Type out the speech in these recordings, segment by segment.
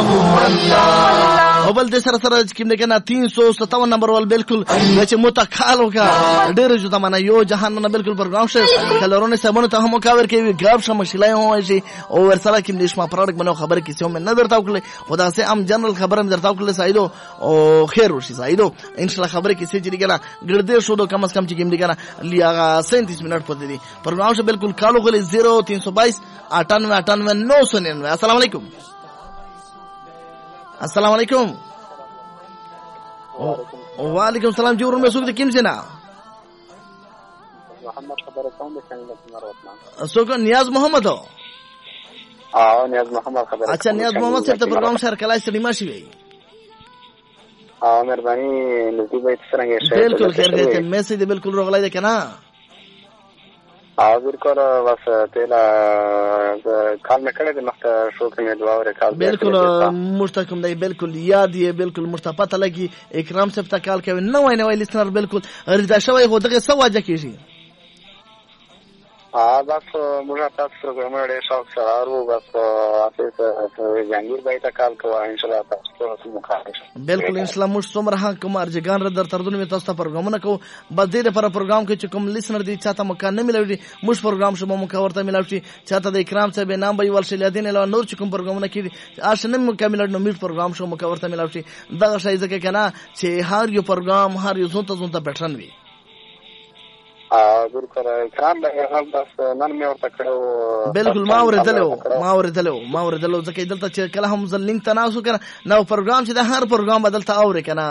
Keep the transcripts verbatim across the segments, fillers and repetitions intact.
او بل د سره سره کوم نه کنه तीन सौ सत्तावन نمبر ول بالکل چې متخالو کا ډېر جو تمنا یو جهان نه بالکل پروګرام شه کلرونه سمونه ته هم کاور کوي غاب شم شلای هو شي او ورسره کوم نشما پروډکټ منو خبر کیسه هم نه درتاو کړل خدا سه ام جنرال خبر هم درتاو کړل سایدو او خیر وشي سایدو ان شاء الله خبر کیسه چې کنه ګرځي شو دو کم از کم چې کوم دي کنه لیا सैंतीस मिनट پته دي پروګرام شه بالکل کالو غلي صفر तीन सौ बाईस अट्ठानवे अट्ठानवे नौ सौ निन्यानवे अस्सलाम वालेकुम अस्सलाम वालेकुम वालेकुम सलाम जी ورن مسوک د کیم سینا محمد خبره کوم د څنګه مروتنا سوک نیاز محمد هو اه نیاز محمد خبره اچھا نیاز محمد صاحب ته پروګرام شهر کلای سړي ماشي وي اه مهرباني نزدیک به څنګه شي بالکل خیر دی میسج بالکل روغلای دی کنه اه بالکل بس تیلا کال نه کړه د مخ شو کې دعا ور کال بالکل مستقیم دی بالکل یاد یې بالکل مستفات لګي اکرام صاحب ته کال کوي نو نه وای لسنر بالکل رضا شوی هو دغه سواجه کیږي اه بس موږ تاسو پروګرام لري شاو سره بس اساس جنگیر بای ته کال کوه ان شاء الله تاسو مخالف بالکل ان شاء الله موږ څومره ها کومار جګان را در تردون می تاسو ته پروګرامونه کو بس دې لپاره پروګرام کې چې کوم لیسنر دي چاته مکان نه ملوي موږ پروګرام شوم مکورته ملوي چاته د اکرام صاحب نام به ول شل دین له نور چې کوم پروګرامونه کې آشنه مکمل نو میټ پروګرام شوم مکورته ملوي دغه شای ځکه کنه چې هر یو پروګرام هر یو زونته زونته پټرن وي اه بالکل اکرام به هغه بس نن مې ورته کړو بالکل ما اوریدلو ما اوریدلو ما اوریدلو ځکه دلته چې کله هم زل لینک تناسو کنه نو پروګرام چې د هر پروګرام بدلته اوري کنه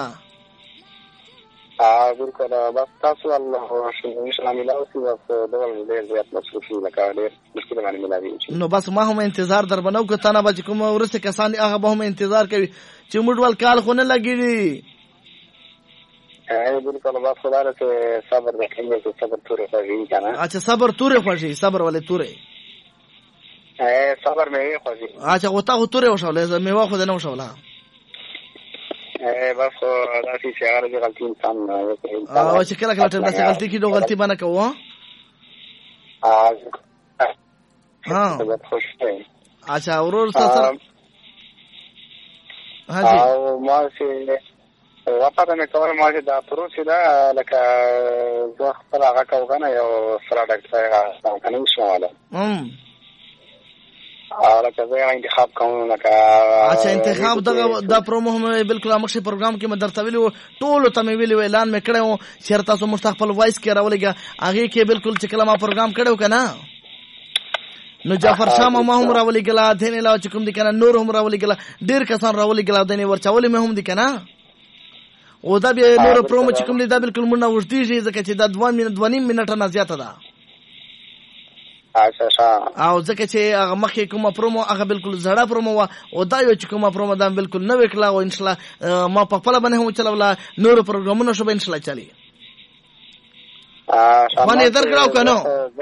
اه بالکل بس تاسو الله ان شاء الله ملاوي بس ډول ډېر زیات مصروفي لکه ډېر مشکل باندې ملاوي نو بس ما هم انتظار در بنو که تنه بچ کوم ورسه کسان هغه به هم انتظار کوي چې موږ ول کال خو نه لګیږي اه بالکل بس خدای ته صبر وکړئ چې صبر تورې خوږي کنه اچھا صبر تورې خوږي صبر ولې تورې اه صبر مې خوږي اچھا وتا هو تورې وشولې مې واخو نه وشولا اه بس دا چې هغه د غلطي انسان او چې کله کله ته داسې غلطي کیدو غلطي باندې کوو اه ها اچھا ورور سره ها جی او ما چې وقته مې کوله ما چې دا پروسه ده لکه زه خپل هغه کوغنه یو پروډکټ هغه کنه شواله هم لکه زه انتخاب کوم لکه اچھا انتخاب دغه د پرومو هم بالکل مخکې پروګرام کې مدرته ویلو ټول ته مې ویلو اعلان مې کړو چې تاسو مستقبل وایس کې راولېګا هغه کې بالکل چې کله ما پروګرام کړو کنه نو جعفر شاه ما هم راولېګلا دینه لا چې کوم دي کنه نور هم راولېګلا ډیر کسان راولېګلا دنه ورچولې مې هم دي کنه او دا به نور پرومو چې کوم دي دا بالکل مونږ ورتيږي ځکه چې دا دوه منټ دوه نیم منټه نه زیاته ده اچھا او ځکه چې هغه مخکې کومه پرومو هغه بالکل زړه پرومو او دا یو چې کومه پرومو دا بالکل نو وکړه او ان شاء الله ما په خپل باندې هم چلولا نور پروګرامونه شو ان شاء الله چالي ا باندې درکاو کنو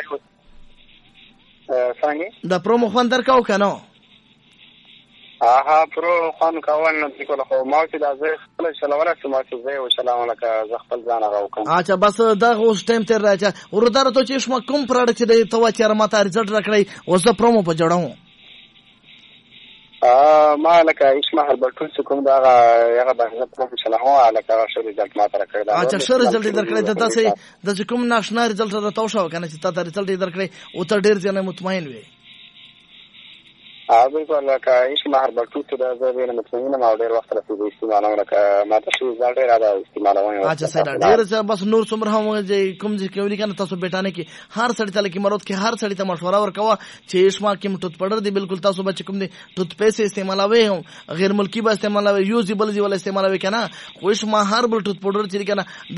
څنګه دا پرومو خوان درکاو کنو اها پرو خان کاوان نه کوله خو ما چې دا زه خپل چلوله چې ما چې زه او چلاونه کا زه خپل ځان راوکم اچھا بس دا اوس ټایم تر راځه ورته ته چې شما کوم پروډکټ دی ته چې ماته رزلټ راکړی اوس پرومو په جوړاو ا ما لکه اسمه هربرټون چې کوم دا هغه باندې پرومو چلاوه لکه شری رزلټ ماته راکړی اچھا شری رزلټ درکړی ته تاسو د کوم ناشنا رزلټ راته شو کنه چې تاسو رزلټ درکړی او ته ډیر ځنه مطمئن وي اه بالکل لکه اسمه هربرټون ته دا زه نه مطمئن ما ډیر وخت راځي استعمالوم لکه ما تاسو ځل ډیر راځي استعمالوم اچھا سره ډیر بس نور څومره هم چې کوم چې کوي کنه تاسو بیٹانه کې هر سړی ته لکه مراد کې هر سړی ته مشوره ورکوه چې اسمه کې ټوت پډر دی بالکل تاسو بچ کوم دی ټوت پیسې استعمالوي هم غیر ملکی به استعمالوي یوزیبل دی ول استعمالوي کنه خو اسمه هر بل ټوت پډر چې کنه